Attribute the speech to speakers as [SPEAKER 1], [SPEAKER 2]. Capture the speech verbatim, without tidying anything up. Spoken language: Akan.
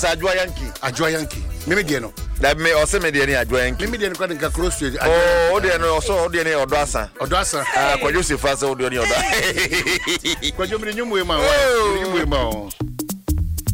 [SPEAKER 1] Ajwa Yankee.
[SPEAKER 2] Ajwa Yankee. Mimi de no.
[SPEAKER 1] That me or say me de ni Ajwa Yankee.
[SPEAKER 2] Mimi de no kwa nka cross street.
[SPEAKER 1] Oh, de no so de ni Odoasa.
[SPEAKER 2] Odoasa.
[SPEAKER 1] Ah, kwa Joseph Asa de ni Odoasa.
[SPEAKER 2] Kwa jomri nyumwe ma. Nyumwe ma.